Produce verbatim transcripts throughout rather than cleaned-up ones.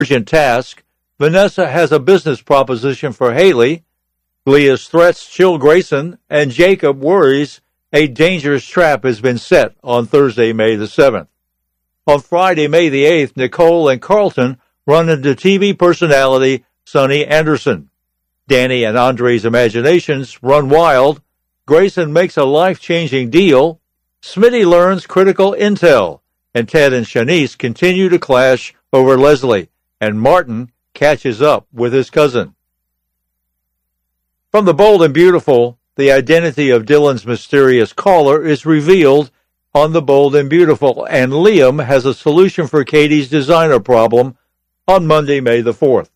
urgent task. Vanessa has a business proposition for Haley. Leah's threats chill Grayson, and Jacob worries a dangerous trap has been set on Thursday, May the seventh. On Friday, May the eighth, Nicole and Carlton run into T V personality Sonny Anderson. Danny and Andre's imaginations run wild. Grayson makes a life-changing deal. Smitty learns critical intel, and Ted and Shanice continue to clash over Leslie, and Martin catches up with his cousin. From The Bold and Beautiful, the identity of Dylan's mysterious caller is revealed on The Bold and Beautiful, and Liam has a solution for Katie's designer problem on Monday, May the fourth.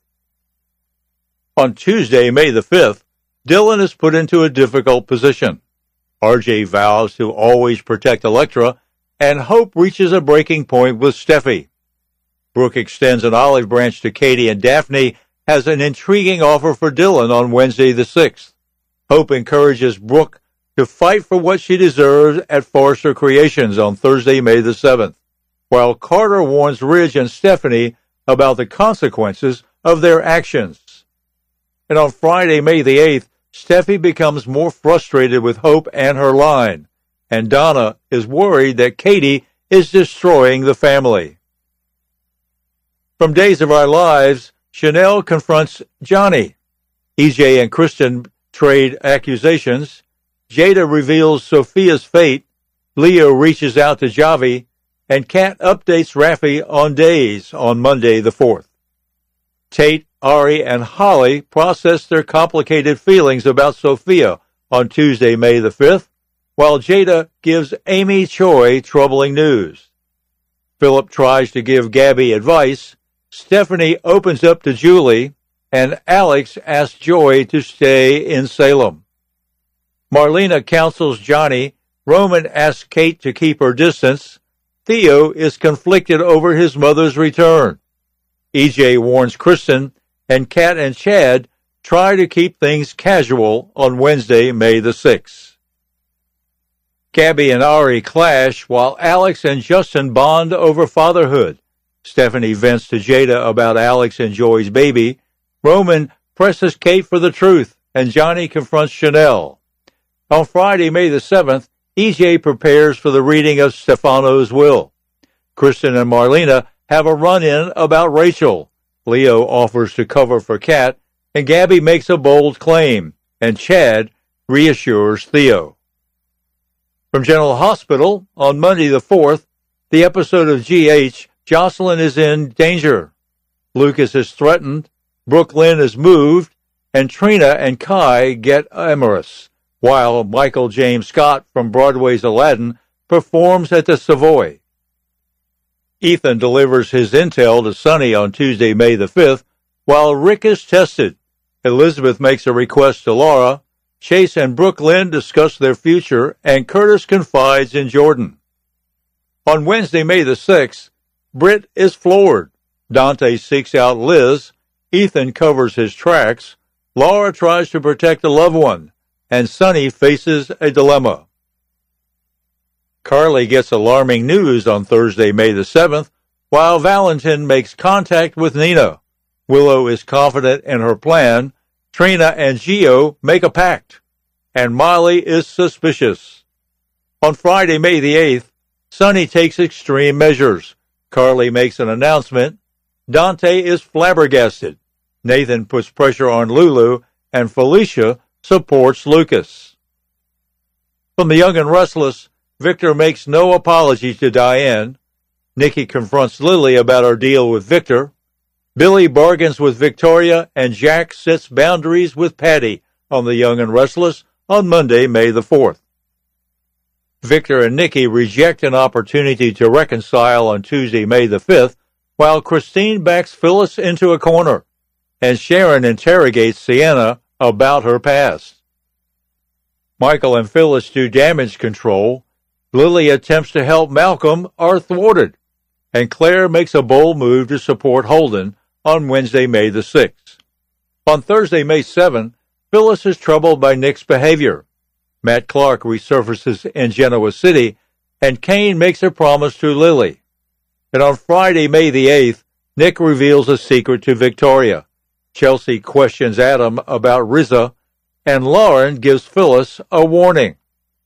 On Tuesday, May the fifth, Dylan is put into a difficult position. R J vows to always protect Elektra, and Hope reaches a breaking point with Steffi. Brooke extends an olive branch to Katie, and Daphne has an intriguing offer for Dylan on Wednesday the sixth. Hope encourages Brooke to fight for what she deserves at Forrester Creations on Thursday, May the seventh, while Carter warns Ridge and Stephanie about the consequences of their actions. And on Friday, May the eighth, Steffi becomes more frustrated with Hope and her line, and Donna is worried that Katie is destroying the family. From Days of Our Lives, Chanel confronts Johnny. E J and Kristen trade accusations. Jada reveals Sophia's fate. Leo reaches out to Javi, and Kat updates Raffi on Days on Monday the fourth. Tate, Ari, and Holly process their complicated feelings about Sophia on Tuesday, May the fifth, while Jada gives Amy Choi troubling news. Philip tries to give Gabby advice. Stephanie opens up to Julie, and Alex asks Joy to stay in Salem. Marlena counsels Johnny. Roman asks Kate to keep her distance. Theo is conflicted over his mother's return. E J warns Kristen, and Kat and Chad try to keep things casual on Wednesday, May the sixth. Gabby and Ari clash while Alex and Justin bond over fatherhood. Stephanie vents to Jada about Alex and Joy's baby. Roman presses Kate for the truth, and Johnny confronts Chanel. On Friday, May the seventh, E J prepares for the reading of Stefano's will. Kristen and Marlena have a run-in about Rachel. Leo offers to cover for Kat, and Gabby makes a bold claim, and Chad reassures Theo. From General Hospital, on Monday the fourth, the episode of G H, Jocelyn is in danger. Lucas is threatened, Brooklyn is moved, and Trina and Kai get amorous, while Michael James Scott from Broadway's Aladdin performs at the Savoy. Ethan delivers his intel to Sonny on Tuesday, May the fifth, while Rick is tested. Elizabeth makes a request to Laura. Chase and Brooklyn discuss their future, and Curtis confides in Jordan. On Wednesday, May the sixth, Britt is floored. Dante seeks out Liz. Ethan covers his tracks. Laura tries to protect a loved one, and Sonny faces a dilemma. Carly gets alarming news on Thursday, May the seventh, while Valentin makes contact with Nina. Willow is confident in her plan. Trina and Gio make a pact, and Molly is suspicious. On Friday, May the eighth, Sonny takes extreme measures. Carly makes an announcement. Dante is flabbergasted. Nathan puts pressure on Lulu, and Felicia supports Lucas. From The Young and Restless, Victor makes no apology to Diane. Nikki confronts Lily about her deal with Victor. Billy bargains with Victoria, and Jack sets boundaries with Patty on The Young and Restless on Monday, May the fourth. Victor and Nikki reject an opportunity to reconcile on Tuesday, May the fifth, while Christine backs Phyllis into a corner, and Sharon interrogates Sienna about her past. Michael and Phyllis do damage control. Lily attempts to help Malcolm are thwarted, and Claire makes a bold move to support Holden on Wednesday, May the sixth. On Thursday, May seventh, Phyllis is troubled by Nick's behavior. Matt Clark resurfaces in Genoa City, and Kane makes a promise to Lily. And on Friday, May the eighth, Nick reveals a secret to Victoria. Chelsea questions Adam about Riza, and Lauren gives Phyllis a warning.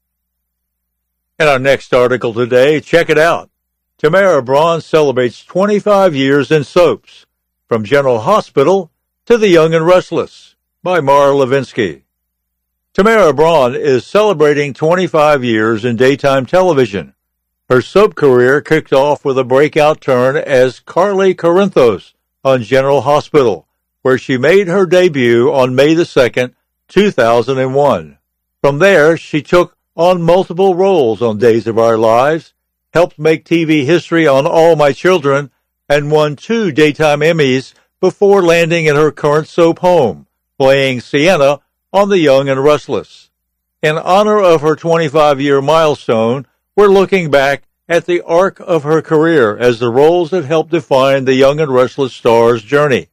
In our next article today, check it out. Tamara Braun celebrates twenty-five years in soaps, from General Hospital to The Young and Restless, by Mara Levinsky. Tamara Braun is celebrating twenty-five years in daytime television. Her soap career kicked off with a breakout turn as Carly Corinthos on General Hospital, where she made her debut on May the second, two thousand one. From there, she took on multiple roles on Days of Our Lives, helped make T V history on All My Children, and won two Daytime Emmys before landing in her current soap home, playing Sienna on The Young and Restless. In honor of her twenty-five-year milestone, we're looking back at the arc of her career as the roles that helped define the Young and Restless star's journey.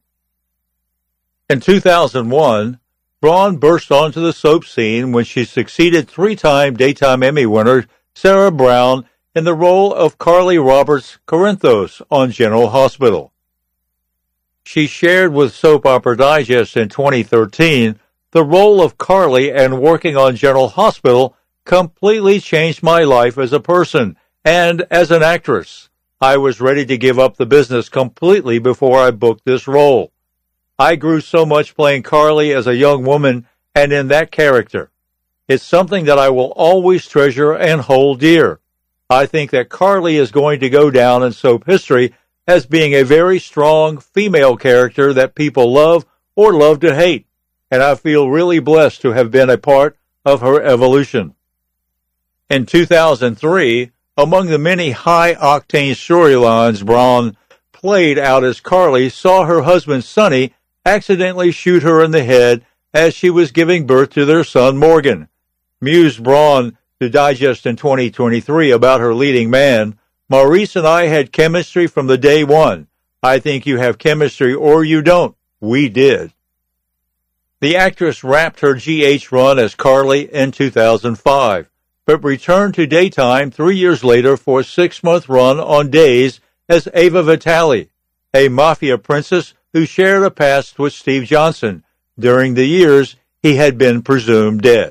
In two thousand one, Braun burst onto the soap scene when she succeeded three-time Daytime Emmy winner Sarah Brown in the role of Carly Roberts Corinthos on General Hospital. She shared with Soap Opera Digest in twenty thirteen, the role of Carly and working on General Hospital completely changed my life as a person and as an actress. I was ready to give up the business completely before I booked this role. I grew so much playing Carly as a young woman and in that character. It's something that I will always treasure and hold dear. I think that Carly is going to go down in soap history as being a very strong female character that people love or love to hate, and I feel really blessed to have been a part of her evolution. In two thousand three, among the many high-octane storylines Braun played out as Carly saw her husband Sonny accidentally shoot her in the head as she was giving birth to their son Morgan. Mused Braun to Digest in twenty twenty-three about her leading man, "Maurice and I had chemistry from the day one. I think you have chemistry or you don't. We did." The actress wrapped her G H run as Carly in two thousand five, but returned to daytime three years later for a six-month run on Days as Ava Vitale, a mafia princess who shared a past with Steve Johnson during the years he had been presumed dead.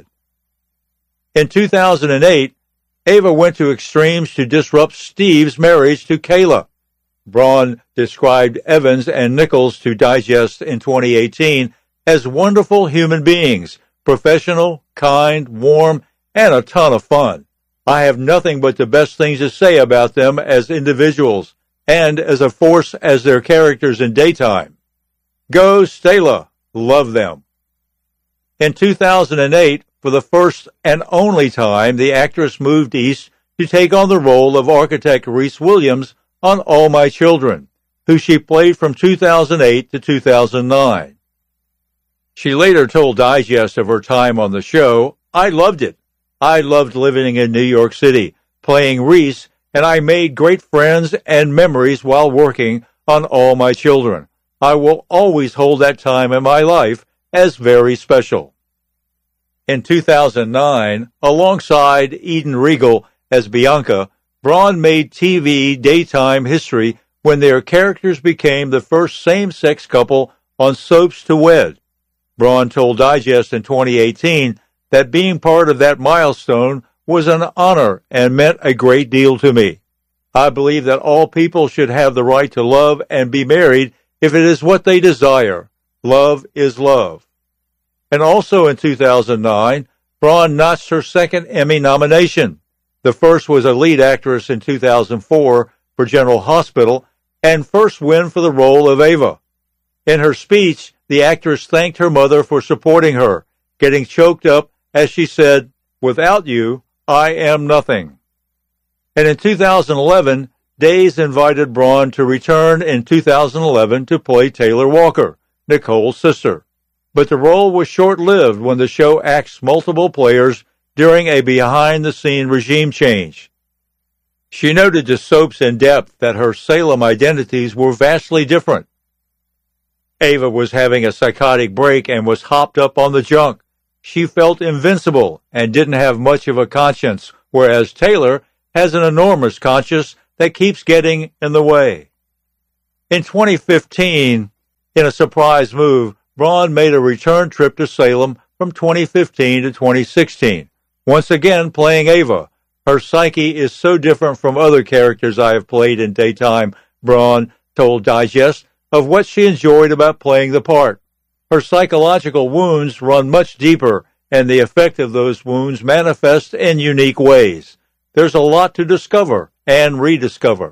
In two thousand eight, Ava went to extremes to disrupt Steve's marriage to Kayla. Braun described Evans and Nichols to Digest in twenty eighteen as wonderful human beings, professional, kind, warm, and a ton of fun. I have nothing but the best things to say about them as individuals and as a force as their characters in daytime. Go Stella, love them. In two thousand eight, for the first and only time, the actress moved east to take on the role of architect Reese Williams on All My Children, who she played from two thousand eight to two thousand nine. She later told Digest of her time on the show, "I loved it. I loved living in New York City, playing Reese, and I made great friends and memories while working on All My Children. I will always hold that time in my life as very special." In two thousand nine, alongside Eden Regal as Bianca, Braun made T V daytime history when their characters became the first same-sex couple on Soaps to Wed. Braun told Digest in twenty eighteen that being part of that milestone was an honor and meant a great deal to me. I believe that all people should have the right to love and be married if it is what they desire. Love is love. And also in two thousand nine, Braun notched her second Emmy nomination. The first was a lead actress in two thousand four for General Hospital, and first win for the role of Ava. In her speech, the actress thanked her mother for supporting her, getting choked up as she said, "Without you, I am nothing." And in two thousand eleven, Days invited Braun to return in two thousand eleven to play Taylor Walker, Nicole's sister. But the role was short-lived when the show axed multiple players during a behind-the-scene regime change. She noted to Soaps in Depth that her Salem identities were vastly different. Ava was having a psychotic break and was hopped up on the junk. She felt invincible and didn't have much of a conscience, whereas Taylor has an enormous conscience that keeps getting in the way. In twenty fifteen, in a surprise move, Braun made a return trip to Salem from twenty fifteen to twenty sixteen, once again playing Ava. Her psyche is so different from other characters I have played in daytime, Braun told Digest, of what she enjoyed about playing the part. Her psychological wounds run much deeper, and the effect of those wounds manifests in unique ways. There's a lot to discover and rediscover.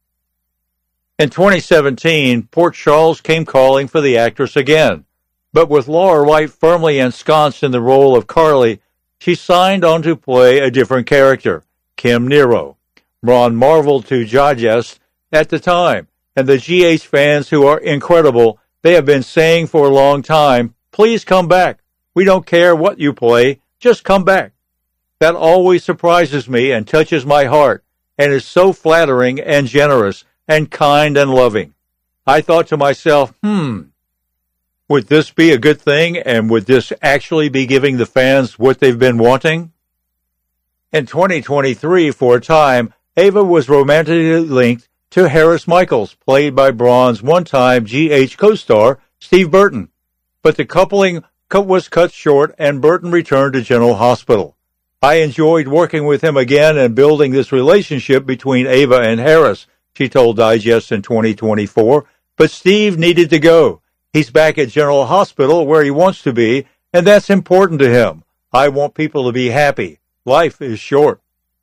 In twenty seventeen, Port Charles came calling for the actress again, but with Laura Wright firmly ensconced in the role of Carly, she signed on to play a different character, Kim Nero. Braun marveled to Digest at the time, and the G H fans who are incredible, they have been saying for a long time, please come back. We don't care what you play, just come back. That always surprises me and touches my heart, and is so flattering and generous and kind and loving. I thought to myself, hmm, would this be a good thing, and would this actually be giving the fans what they've been wanting? In twenty twenty-three, for a time, Ava was romantically linked to Harris Michaels, played by Braun's one-time G H co-star, Steve Burton. But the coupling was cut short, and Burton returned to General Hospital. I enjoyed working with him again and building this relationship between Ava and Harris, she told Digest in twenty twenty-four, but Steve needed to go. He's back at General Hospital where he wants to be, and that's important to him. I want people to be happy. Life is short.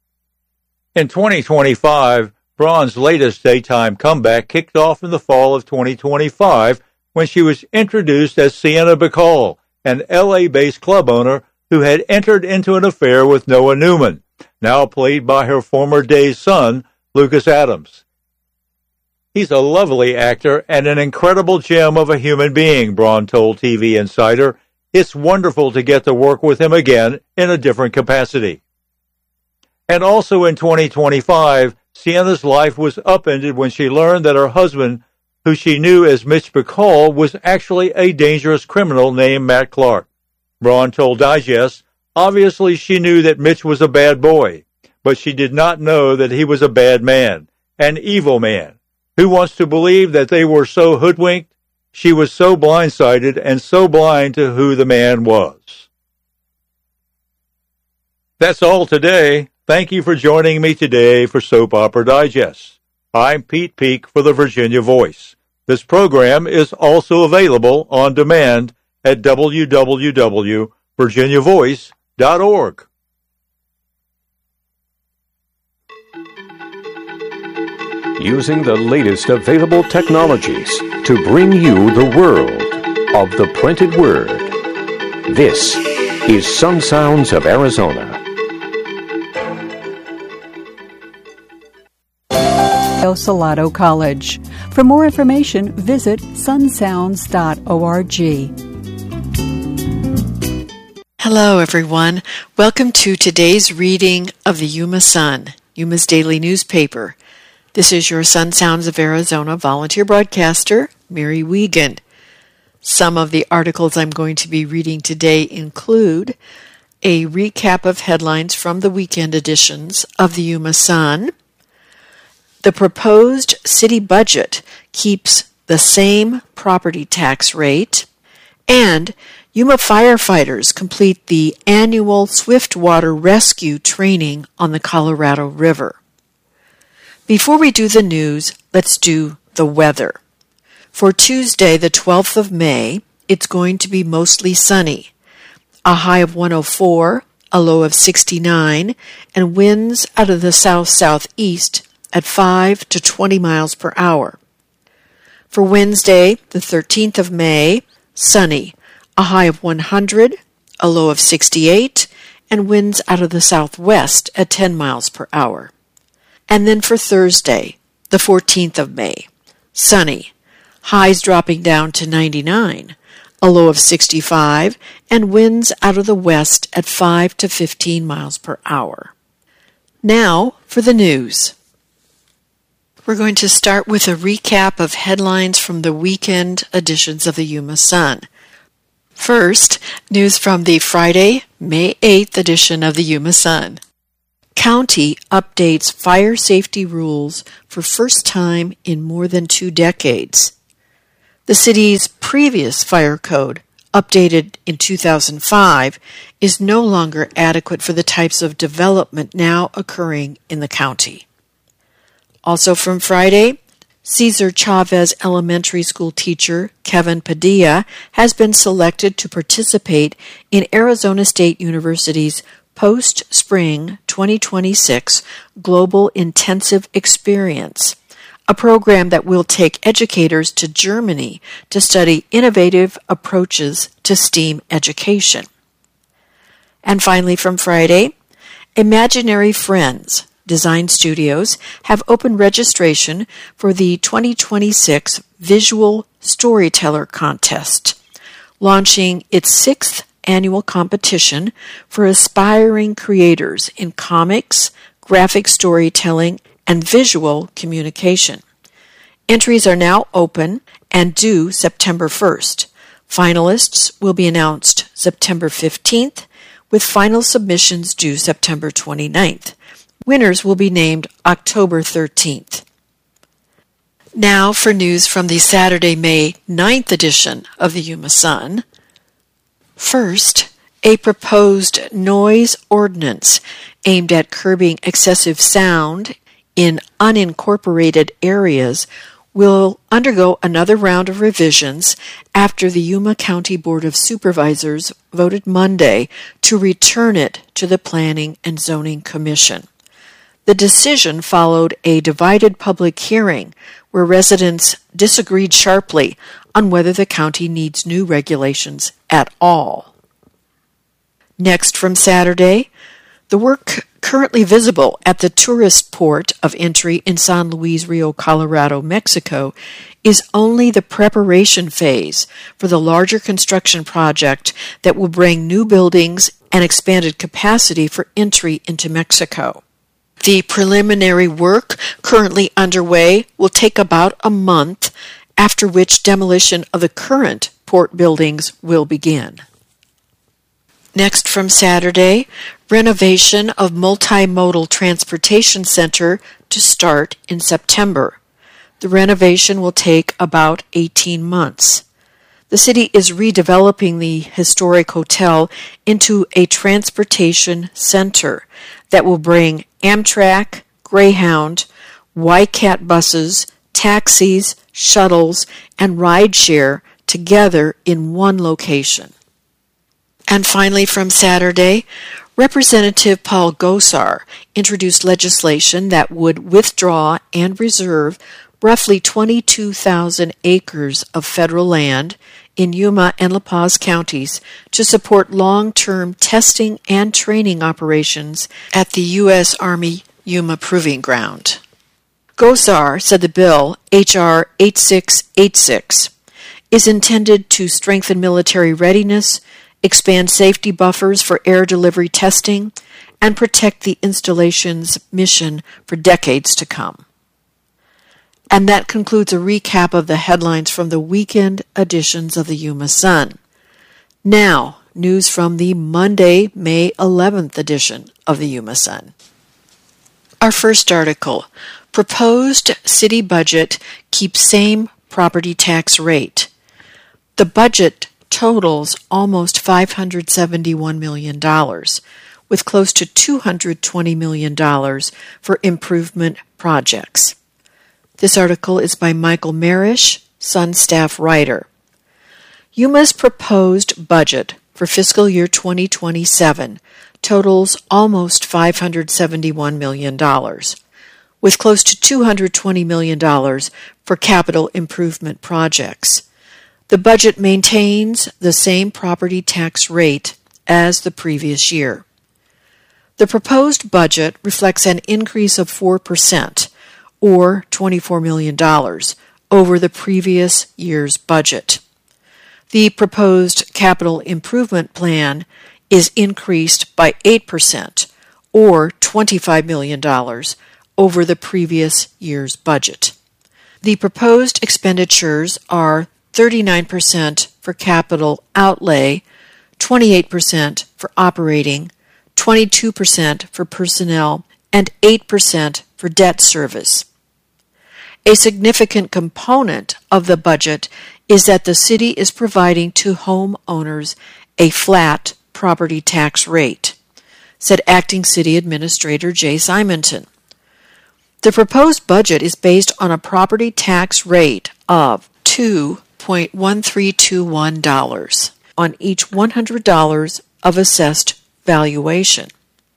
In twenty twenty-five, Braun's latest daytime comeback kicked off in the fall of twenty twenty-five when she was introduced as Sienna Bacall, an L A-based club owner who had entered into an affair with Noah Newman, now played by her former day's son, Lucas Adams. He's a lovely actor and an incredible gem of a human being, Braun told T V Insider. It's wonderful to get to work with him again in a different capacity. And also in twenty twenty-five, Sienna's life was upended when she learned that her husband, who she knew as Mitch Bacall, was actually a dangerous criminal named Matt Clark. Braun told Digest, obviously she knew that Mitch was a bad boy, but she did not know that he was a bad man, an evil man. Who wants to believe that they were so hoodwinked? She was so blindsided and so blind to who the man was. That's all today. Thank you for joining me today for Soap Opera Digest. I'm Pete Peak for the Virginia Voice. This program is also available on demand at w w w dot virginia voice dot org. Using the latest available technologies to bring you the world of the printed word. This is Sun Sounds of Arizona. El Salado College. For more information, visit sun sounds dot org. Hello, everyone. Welcome to today's reading of the Yuma Sun, Yuma's daily newspaper. This is your Sun Sounds of Arizona volunteer broadcaster, Mary Wiegand. Some of the articles I'm going to be reading today include a recap of headlines from the weekend editions of the Yuma Sun. The proposed city budget keeps the same property tax rate, and Yuma firefighters complete the annual Swiftwater Rescue training on the Colorado River. Before we do the news, let's do the weather. For Tuesday, the twelfth of May, it's going to be mostly sunny. A high of one oh four, a low of sixty-nine, and winds out of the south-southeast at five to twenty miles per hour. For Wednesday, the thirteenth of May, sunny. A high of one hundred, a low of sixty-eight, and winds out of the southwest at ten miles per hour. And then for Thursday, the fourteenth of May, sunny, highs dropping down to ninety-nine, a low of sixty-five, and winds out of the west at five to fifteen miles per hour. Now for the news. We're going to start with a recap of headlines from the weekend editions of the Yuma Sun. First, news from the Friday, May eighth edition of the Yuma Sun. County updates fire safety rules for first time in more than two decades. The city's previous fire code, updated in two thousand five, is no longer adequate for the types of development now occurring in the county. Also from Friday, Cesar Chavez Elementary School teacher Kevin Padilla has been selected to participate in Arizona State University's Post-Spring twenty twenty-six Global Intensive Experience, a program that will take educators to Germany to study innovative approaches to STEAM education. And finally from Friday, Imaginary Friends Design Studios have opened registration for the twenty twenty-six Visual Storyteller Contest, launching its sixth annual competition for aspiring creators in comics, graphic storytelling, and visual communication. Entries are now open and due September first. Finalists will be announced September fifteenth, with final submissions due September twenty-ninth. Winners will be named October thirteenth. Now for news from the Saturday, May ninth edition of the Yuma Sun. First, a proposed noise ordinance aimed at curbing excessive sound in unincorporated areas will undergo another round of revisions after the Yuma County Board of Supervisors voted Monday to return it to the Planning and Zoning Commission. The decision followed a divided public hearing where residents disagreed sharply on whether the county needs new regulations at all. Next from Saturday, the work currently visible at the tourist port of entry in San Luis Rio Colorado, Mexico, is only the preparation phase for the larger construction project that will bring new buildings and expanded capacity for entry into Mexico. The preliminary work currently underway will take about a month, after which demolition of the current port buildings will begin. Next from Saturday, renovation of Multimodal Transportation Center to start in September. The renovation will take about eighteen months. The city is redeveloping the historic hotel into a transportation center that will bring Amtrak, Greyhound, Y CAT buses, taxis, shuttles, and rideshare together in one location. And finally from Saturday, Representative Paul Gosar introduced legislation that would withdraw and reserve roughly twenty-two thousand acres of federal land in Yuma and La Paz counties to support long-term testing and training operations at the U S Army Yuma Proving Ground. Gosar said the bill, H R eighty-six eighty-six, is intended to strengthen military readiness, expand safety buffers for air delivery testing, and protect the installation's mission for decades to come. And that concludes a recap of the headlines from the weekend editions of the Yuma Sun. Now, news from the Monday, May eleventh edition of the Yuma Sun. Our first article, Proposed City Budget Keeps Same Property Tax Rate. The budget totals almost five hundred seventy-one million dollars, with close to two hundred twenty million dollars for improvement projects. This article is by Michael Marish, Sun staff writer. Yuma's proposed budget for fiscal year twenty twenty-seven totals almost five hundred seventy-one million dollars, with close to two hundred twenty million dollars for capital improvement projects. The budget maintains the same property tax rate as the previous year. The proposed budget reflects an increase of four percent, or twenty-four million dollars, over the previous year's budget. The proposed capital improvement plan is increased by eight percent, or twenty-five million dollars, over the previous year's budget. The proposed expenditures are thirty-nine percent for capital outlay, twenty-eight percent for operating, twenty-two percent for personnel, and eight percent for debt service. A significant component of the budget is that the city is providing to homeowners a flat property tax rate, said Acting City Administrator Jay Simonton. The proposed budget is based on a property tax rate of two point one three two one dollars on each one hundred dollars of assessed valuation.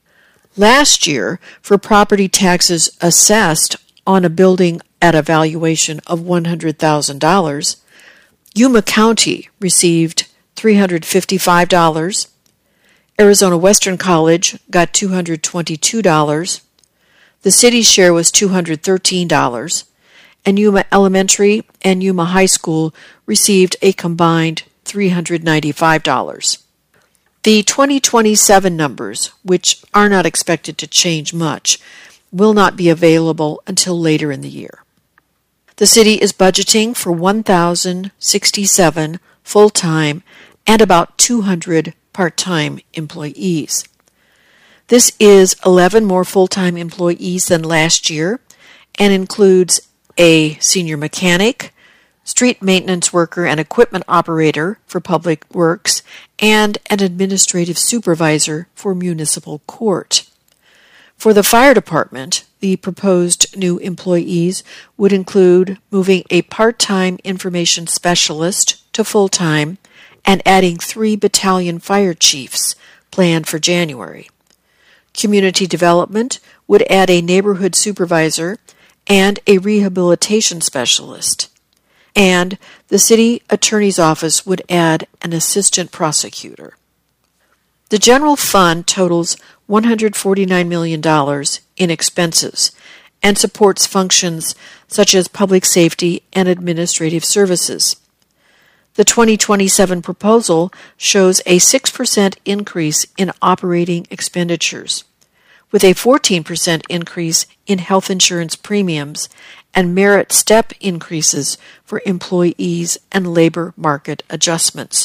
Last year, for property taxes assessed on a building at a valuation of one hundred thousand dollars, Yuma County received three hundred fifty-five dollars, Arizona Western College got two hundred twenty-two dollars, the city's share was two hundred thirteen dollars, and Yuma Elementary and Yuma High School received a combined three hundred ninety-five dollars. The twenty twenty-seven numbers, which are not expected to change much, will not be available until later in the year. The city is budgeting for one thousand sixty-seven full-time and about two hundred part-time employees. This is eleven more full-time employees than last year and includes a senior mechanic, street maintenance worker and equipment operator for public works, and an administrative supervisor for municipal court. For the fire department, the proposed new employees would include moving a part-time information specialist to full-time and adding three battalion fire chiefs planned for January. Community development would add a neighborhood supervisor and a rehabilitation specialist. And the city attorney's office would add an assistant prosecutor. The general fund totals one hundred forty-nine million dollars in expenses and supports functions such as public safety and administrative services. The twenty twenty-seven proposal shows a six percent increase in operating expenditures, with a fourteen percent increase in health insurance premiums and merit step increases for employees and labor market adjustments.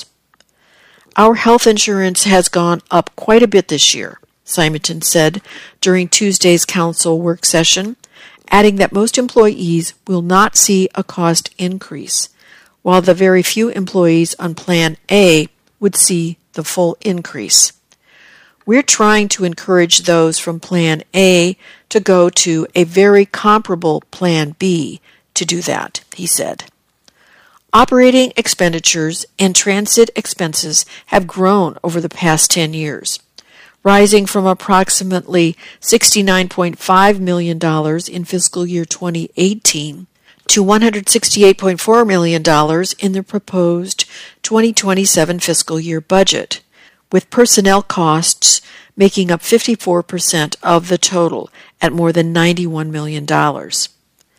Our health insurance has gone up quite a bit this year, Simonton said during Tuesday's council work session, adding that most employees will not see a cost increase, while the very few employees on Plan A would see the full increase. We're trying to encourage those from Plan A to go to a very comparable Plan B to do that, he said. Operating expenditures and transit expenses have grown over the past ten years, rising from approximately sixty-nine point five million dollars in fiscal year twenty eighteen to one hundred sixty-eight point four million dollars in the proposed twenty twenty-seven fiscal year budget, with personnel costs making up fifty-four percent of the total at more than ninety-one million dollars.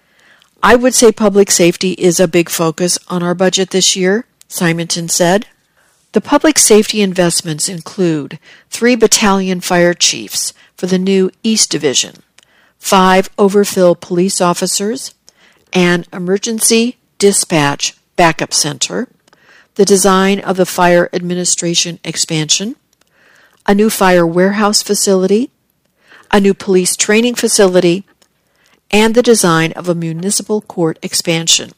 I would say public safety is a big focus on our budget this year, Simonton said. The public safety investments include three battalion fire chiefs for the new East Division, five overfill police officers, an emergency dispatch backup center, the design of the fire administration expansion, a new fire warehouse facility, a new police training facility, and the design of a municipal court expansion.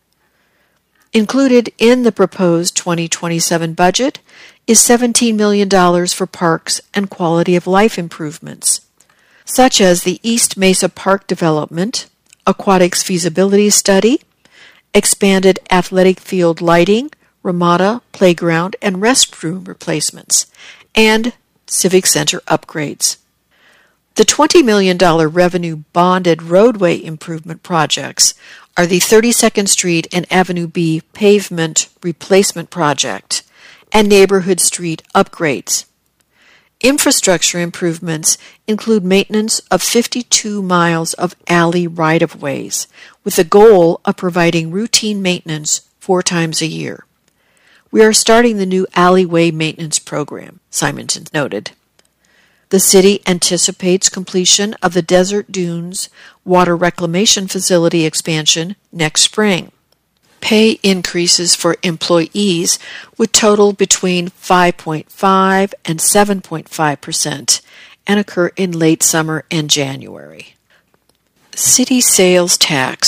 Included in the proposed twenty twenty-seven budget is seventeen million dollars for parks and quality of life improvements, such as the East Mesa Park development, aquatics feasibility study, expanded athletic field lighting, Ramada playground and restroom replacements, and civic center upgrades. The twenty million dollars revenue bonded roadway improvement projects are the thirty-second Street and Avenue B pavement replacement project and neighborhood street upgrades. Infrastructure improvements include maintenance of fifty-two miles of alley right-of-ways, with the goal of providing routine maintenance four times a year. We are starting the new alleyway maintenance program, Simonton noted. The city anticipates completion of the Desert Dunes water reclamation facility expansion next spring. Pay increases for employees would total between five point five and seven point five percent and occur in late summer and January. City sales tax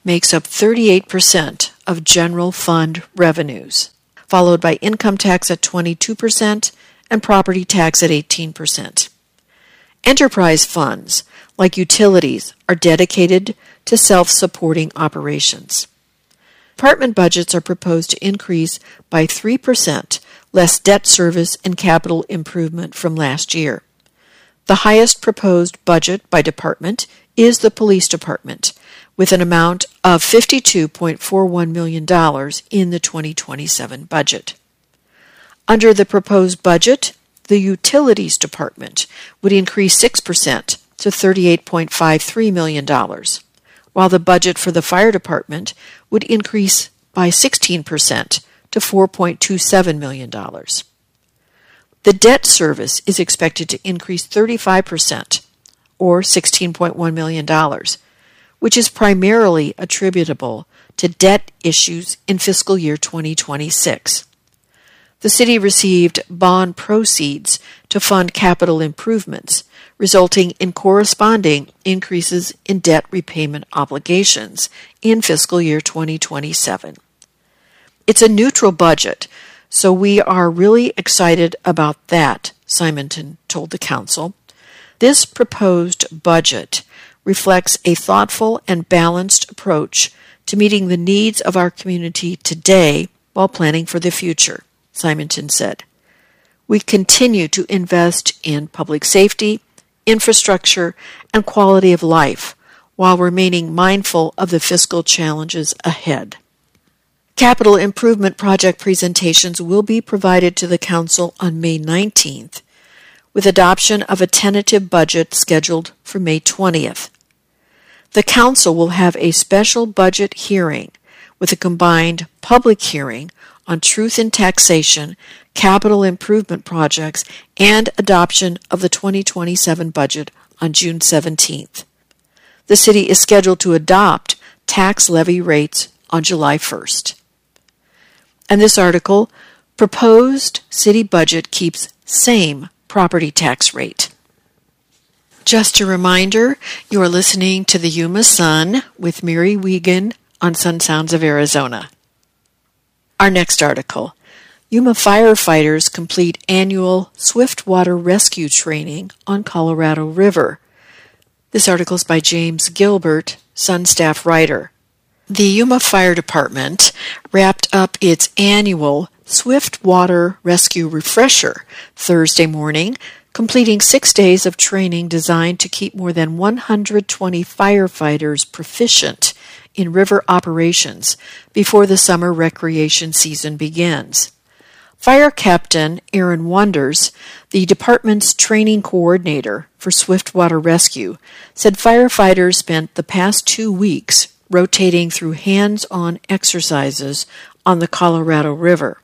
makes up thirty-eight percent of general fund revenues, followed by income tax at twenty-two percent and property tax at eighteen percent. Enterprise funds, like utilities, are dedicated to self-supporting operations. Department budgets are proposed to increase by three percent, less debt service and capital improvement from last year. The highest proposed budget by department is the police department, with an amount of fifty-two point four one million dollars in the twenty twenty-seven budget. Under the proposed budget, the utilities department would increase six percent to thirty-eight point five three million dollars, while the budget for the fire department would increase by sixteen percent to four point two seven million dollars. The debt service is expected to increase thirty-five percent, or sixteen point one million dollars, which is primarily attributable to debt issues in fiscal year twenty twenty-six. The city received bond proceeds to fund capital improvements, resulting in corresponding increases in debt repayment obligations in fiscal year twenty twenty-seven. It's a neutral budget, so we are really excited about that, Simonton told the council. This proposed budget reflects a thoughtful and balanced approach to meeting the needs of our community today while planning for the future, Simonton said. We continue to invest in public safety, infrastructure, and quality of life while remaining mindful of the fiscal challenges ahead. Capital improvement project presentations will be provided to the Council on May nineteenth, with adoption of a tentative budget scheduled for May twentieth. The Council will have a special budget hearing with a combined public hearing on truth in taxation, capital improvement projects, and adoption of the twenty twenty-seven budget on June seventeenth. The City is scheduled to adopt tax levy rates on July first. And this article, Proposed City Budget Keeps Same Property Tax Rate. Just a reminder, you are listening to the Yuma Sun with Mary Wiegand on Sun Sounds of Arizona. Our next article, Yuma firefighters complete annual swiftwater rescue training on Colorado River. This article is by James Gilbert, Sun staff writer. The Yuma Fire Department wrapped up its annual Swiftwater Rescue Refresher Thursday morning, completing six days of training designed to keep more than one hundred twenty firefighters proficient in river operations before the summer recreation season begins. Fire Captain Aaron Wonders, the department's training coordinator for Swiftwater Rescue, said firefighters spent the past two weeks rotating through hands-on exercises on the Colorado River.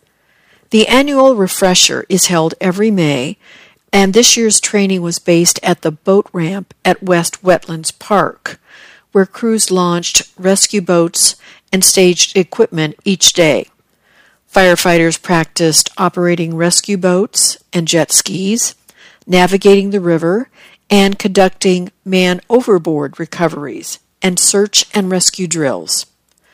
The annual refresher is held every May, and this year's training was based at the boat ramp at West Wetlands Park, where crews launched rescue boats and staged equipment each day. Firefighters practiced operating rescue boats and jet skis, navigating the river, and conducting man-overboard recoveries and search and rescue drills.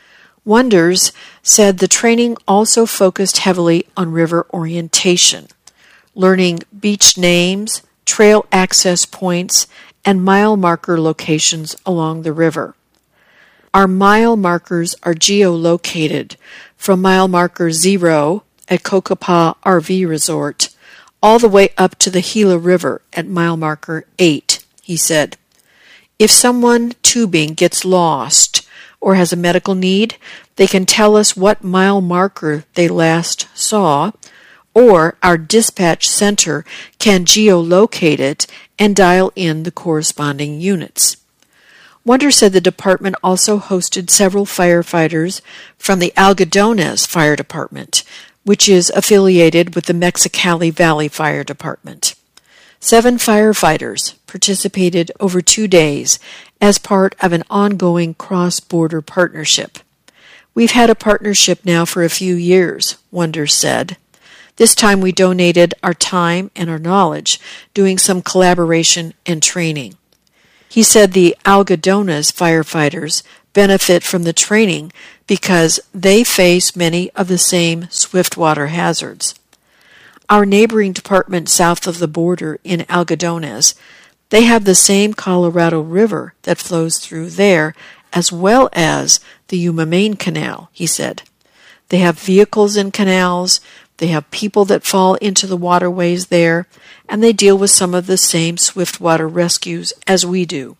Wonders said the training also focused heavily on river orientation, learning beach names, trail access points, and mile marker locations along the river. Our mile markers are geolocated from mile marker zero at Kokopah R V Resort all the way up to the Gila River at mile marker eight, he said. If someone tubing gets lost or has a medical need, they can tell us what mile marker they last saw, or our dispatch center can geolocate it and dial in the corresponding units. Wonder said the department also hosted several firefighters from the Algodones Fire Department, which is affiliated with the Mexicali Valley Fire Department. Seven firefighters participated over two days as part of an ongoing cross-border partnership. We've had a partnership now for a few years, Wonders said. This time we donated our time and our knowledge, doing some collaboration and training. He said the Algodones firefighters benefit from the training because they face many of the same swiftwater hazards. Our neighboring department south of the border in Algodones, they have the same Colorado River that flows through there as well as the Yuma Main Canal, he said. They have vehicles in canals, they have people that fall into the waterways there, and they deal with some of the same swiftwater rescues as we do.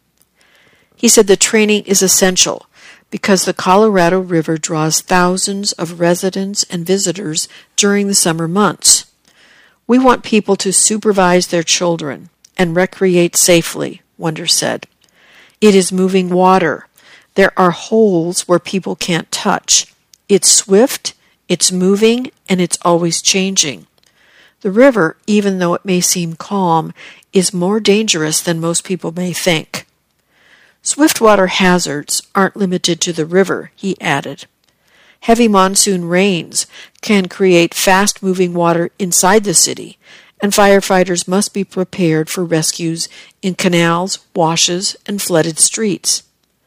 He said the training is essential because the Colorado River draws thousands of residents and visitors during the summer months. We want people to supervise their children and recreate safely, Wonder said. It is moving water. There are holes where people can't touch. It's swift, it's moving, and it's always changing. The river, even though it may seem calm, is more dangerous than most people may think. Swiftwater hazards aren't limited to the river, he added. Heavy monsoon rains can create fast-moving water inside the city, and firefighters must be prepared for rescues in canals, washes, and flooded streets.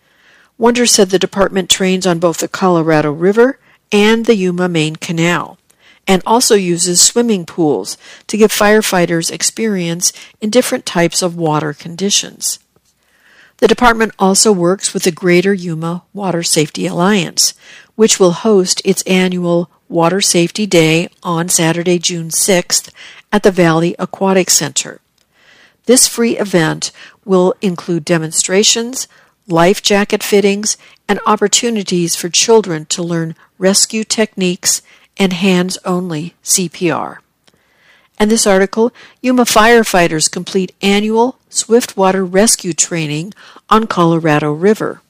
Wonder said the department trains on both the Colorado River and the Yuma Main Canal, and also uses swimming pools to give firefighters experience in different types of water conditions. The department also works with the Greater Yuma Water Safety Alliance, which will host its annual Water Safety Day on Saturday, June sixth at the Valley Aquatic Center. This free event will include demonstrations, life jacket fittings, and opportunities for children to learn rescue techniques and hands-only C P R. And this article, Yuma firefighters complete annual swiftwater rescue training on Colorado River.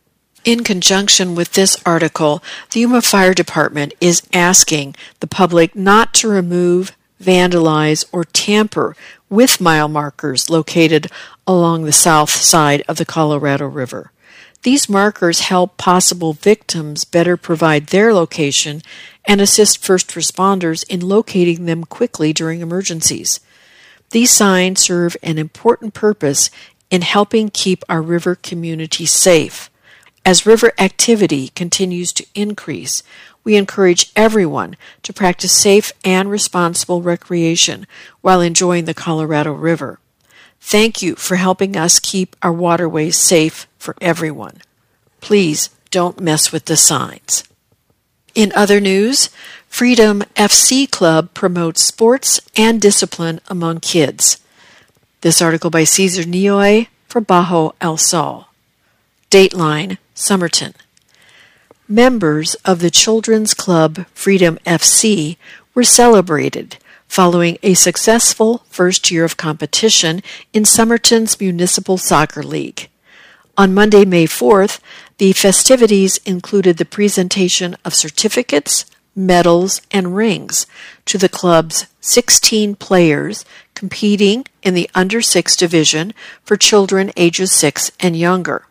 In conjunction with this article, the Yuma Fire Department is asking the public not to remove, vandalize, or tamper with mile markers located along the south side of the Colorado River. These markers help possible victims better provide their location and assist first responders in locating them quickly during emergencies. These signs serve an important purpose in helping keep our river community safe. As river activity continues to increase, we encourage everyone to practice safe and responsible recreation while enjoying the Colorado River. Thank you for helping us keep our waterways safe for everyone. Please don't mess with the signs. In other news, Freedom F C Club promotes sports and discipline among kids. This article by Cesar Nioy for Bajo El Sol. Dateline, Somerton. Members of the children's club Freedom F C were celebrated following a successful first year of competition in Somerton's Municipal Soccer League. On Monday, May fourth, the festivities included the presentation of certificates, medals, and rings to the club's sixteen players competing in the under six division for children ages six and younger.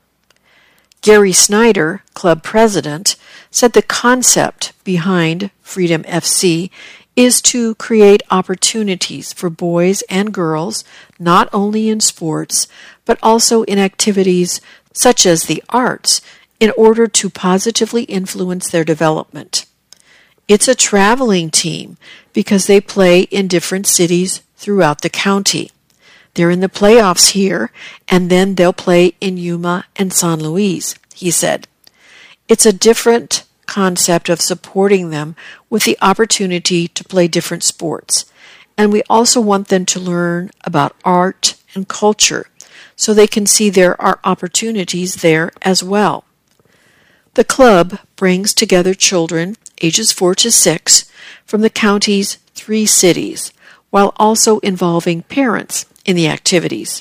Gary Snyder, club president, said the concept behind Freedom F C is to create opportunities for boys and girls, not only in sports, but also in activities such as the arts, in order to positively influence their development. It's a traveling team because they play in different cities throughout the county. They're in the playoffs here, and then they'll play in Yuma and San Luis, he said. It's a different concept of supporting them with the opportunity to play different sports, and we also want them to learn about art and culture so they can see there are opportunities there as well. The club brings together children ages four to six from the county's three cities, while also involving parents in the activities.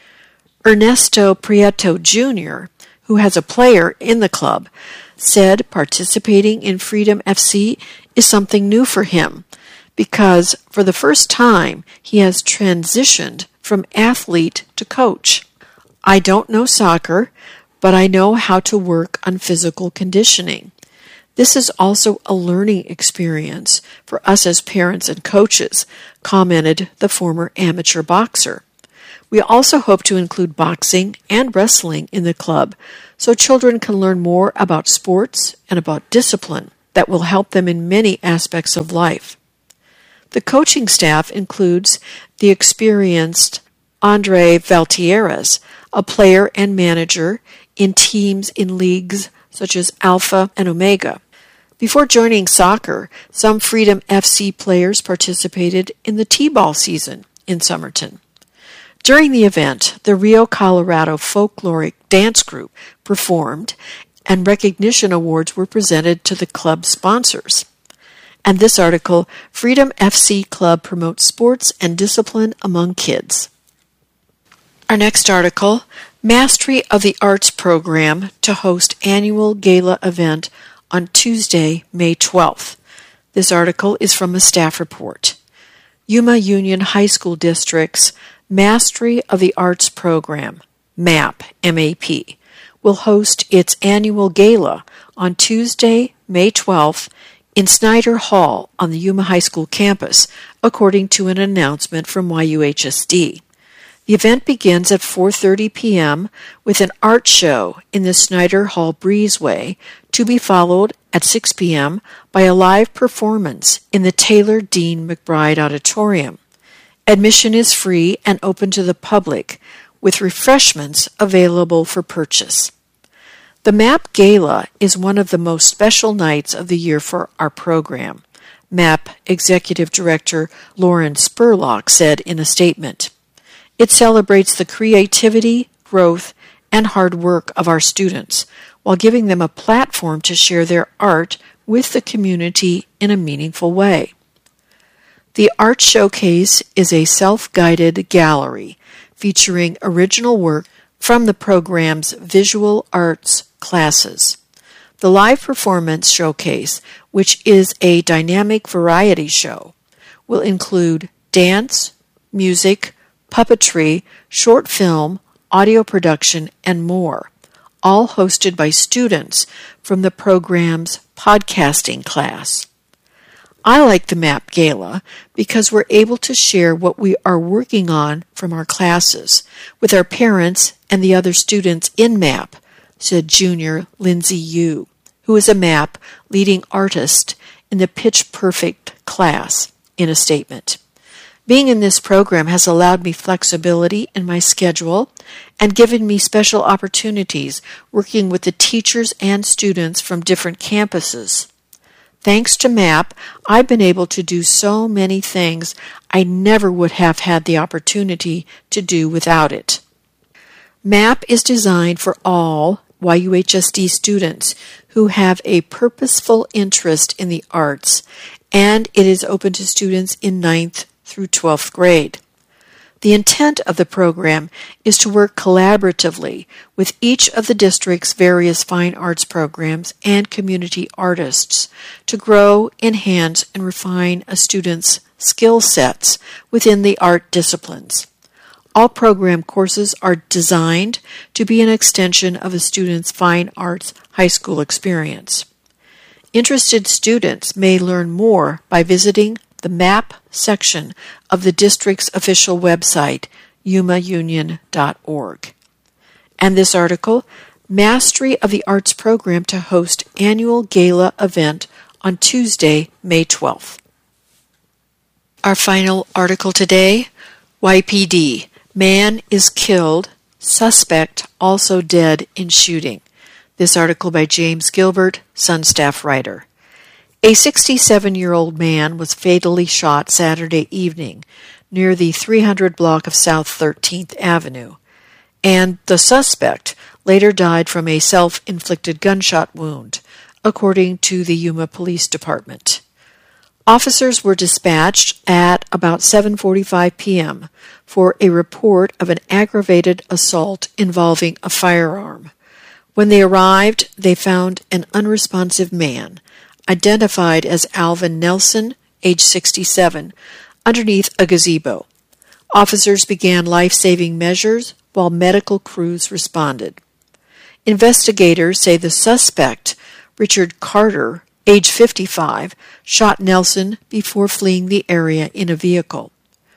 Ernesto Prieto Junior, who has a player in the club, said participating in Freedom F C is something new for him because for the first time he has transitioned from athlete to coach. I don't know soccer, but I know how to work on physical conditioning. This is also a learning experience for us as parents and coaches, commented the former amateur boxer. We also hope to include boxing and wrestling in the club so children can learn more about sports and about discipline that will help them in many aspects of life. The coaching staff includes the experienced Andre Valtierrez, a player and manager in teams in leagues such as Alpha and Omega. Before joining soccer, some Freedom F C players participated in the T-ball season in Somerton. During the event, the Rio Colorado Folkloric Dance Group performed, and recognition awards were presented to the club sponsors. And this article, Freedom F C Club promotes sports and discipline among kids. Our next article, Mastery of the Arts Program to host annual gala event on Tuesday, May twelfth. This article is from a staff report. Yuma Union High School District's Mastery of the Arts Program, MAP, M A P, will host its annual gala on Tuesday, May twelfth, in Snyder Hall on the Yuma High School campus, according to an announcement from Y U H S D. The event begins at four thirty p.m. with an art show in the Snyder Hall breezeway, to be followed at six p.m. by a live performance in the Taylor Dean McBride Auditorium. Admission is free and open to the public, with refreshments available for purchase. The MAP Gala is one of the most special nights of the year for our program, MAP Executive Director Lauren Spurlock said in a statement. It celebrates the creativity, growth, and hard work of our students, while giving them a platform to share their art with the community in a meaningful way. The Art Showcase is a self-guided gallery featuring original work from the program's visual arts classes. The live performance showcase, which is a dynamic variety show, will include dance, music, puppetry, short film, audio production, and more, all hosted by students from the program's podcasting class. I like the MAP Gala because we're able to share what we are working on from our classes with our parents and the other students in MAP, said junior Lindsay Yu, who is a MAP leading artist in the Pitch Perfect class, in a statement. Being in this program has allowed me flexibility in my schedule and given me special opportunities working with the teachers and students from different campuses. Thanks to MAP, I've been able to do so many things I never would have had the opportunity to do without it. MAP is designed for all Y U H S D students who have a purposeful interest in the arts, and it is open to students in ninth through twelfth grade. The intent of the program is to work collaboratively with each of the district's various fine arts programs and community artists to grow, enhance, and refine a student's skill sets within the art disciplines. All program courses are designed to be an extension of a student's fine arts high school experience. Interested students may learn more by visiting the MAP section of the district's official website, yuma union dot org. And this article, Mastery of the Arts Program to host annual gala event on Tuesday, May twelfth. Our final article today, Y P D, Man is Killed, Suspect Also Dead in Shooting. This article by James Gilbert, Sun staff writer. A sixty-seven-year-old man was fatally shot Saturday evening near the three hundred block of South thirteenth Avenue, and the suspect later died from a self-inflicted gunshot wound, according to the Yuma Police Department. Officers were dispatched at about seven forty-five p.m. for a report of an aggravated assault involving a firearm. When they arrived, they found an unresponsive man, identified as Alvin Nelson, age sixty-seven, underneath a gazebo. Officers began life-saving measures while medical crews responded. Investigators say the suspect, Richard Carter, age fifty-five, shot Nelson before fleeing the area in a vehicle.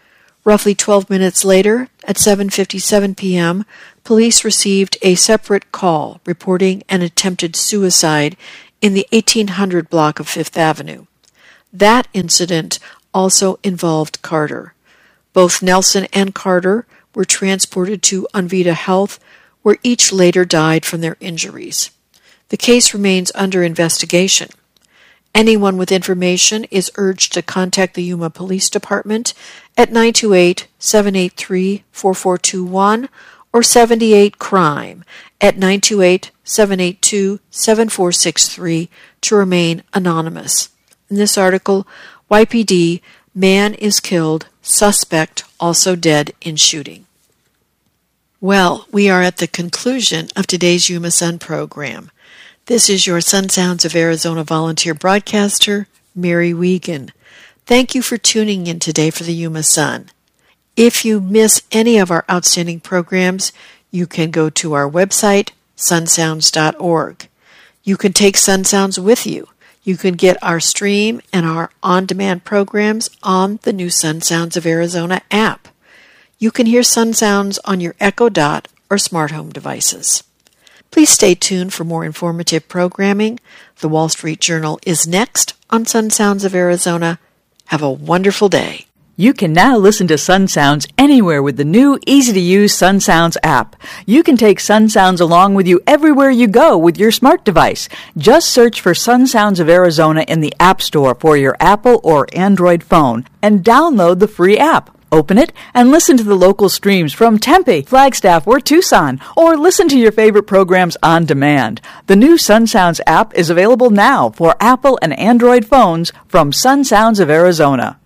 Roughly twelve minutes later, at seven fifty-seven p.m., police received a separate call reporting an attempted suicide in the eighteen hundred block of Fifth Avenue. That incident also involved Carter. Both Nelson and Carter were transported to Envita Health, where each later died from their injuries. The case remains under investigation. Anyone with information is urged to contact the Yuma Police Department at nine two eight, seven eight three, four four two one or seventy-eight crime at nine two eight, seven eight two, seven four six three to remain anonymous. In this article, Y P D, man is killed, suspect also dead in shooting. Well, we are at the conclusion of today's Yuma Sun program. This is your Sun Sounds of Arizona volunteer broadcaster, Mary Wiegand. Thank you for tuning in today for the Yuma Sun. If you miss any of our outstanding programs, you can go to our website, sun sounds dot org. You can take Sun Sounds with you. You can get our stream and our on-demand programs on the new Sun Sounds of Arizona app. You can hear Sun Sounds on your Echo Dot or smart home devices. Please stay tuned for more informative programming. The Wall Street Journal is next on Sun Sounds of Arizona. Have a wonderful day. You can now listen to Sun Sounds anywhere with the new, easy-to-use Sun Sounds app. You can take Sun Sounds along with you everywhere you go with your smart device. Just search for Sun Sounds of Arizona in the App Store for your Apple or Android phone and download the free app. Open it and listen to the local streams from Tempe, Flagstaff, or Tucson, or listen to your favorite programs on demand. The new Sun Sounds app is available now for Apple and Android phones from Sun Sounds of Arizona.